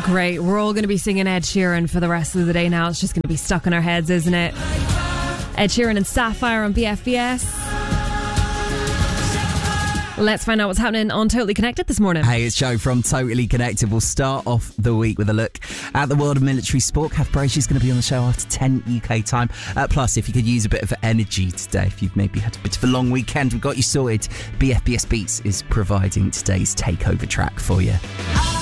Great. We're all going to be singing Ed Sheeran for the rest of the day now. It's just going to be stuck in our heads, isn't it? Ed Sheeran and Sapphire on BFBS. Let's find out what's happening on Totally Connected this morning. Hey, it's Joe from Totally Connected. We'll start off the week with a look at the world of military sport. Kath Brazy's going to be on the show after 10 UK time. Plus, if you could use a bit of energy today, if you've maybe had a bit of a long weekend, we've got you sorted. BFBS Beats is providing today's takeover track for you.